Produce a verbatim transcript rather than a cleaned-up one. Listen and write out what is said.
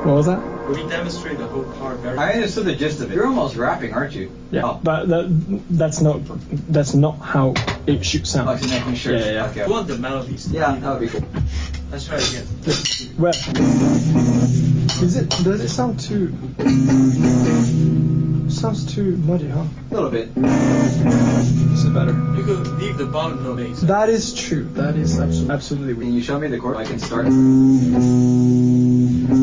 What was that? We demonstrate the whole part very. I understood the gist of it. You're almost rapping, aren't you? Yeah, oh. but that, that's not that's not how it should sound. Oh, you're making sure. Yeah, yeah. yeah. Okay. I want the melodies. Yeah, that would be cool. Let's try again. Where is it? Does it sound too? Sounds too muddy, huh? A little bit. Is it better? You could leave the bottom note bass. That is true. That is absolutely absolutely Can weird. you show me the chord? I can start.